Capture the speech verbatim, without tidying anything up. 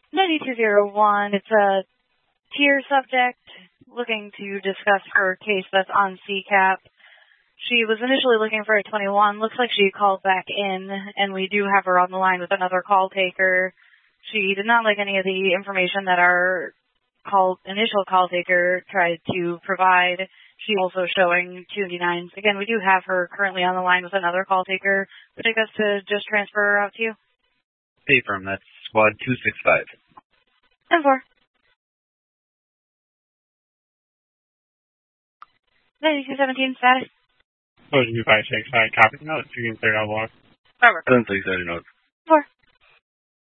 ninety-two oh one, it's a tier subject looking to discuss her case that's on C CAP. She was initially looking for a twenty-one. Looks like she called back in, and we do have her on the line with another call taker. She did not like any of the information that our call, initial call taker tried to provide. She's also showing two ninety-nines. Again, we do have her currently on the line with another call taker. Would you like us to just transfer her out to you? Hey, firm, that's squad two six five. ten four. ninety-two seventeen, status. Oh, you five six, I copy. No, you can clear out log. Robert. seven six, I note. four.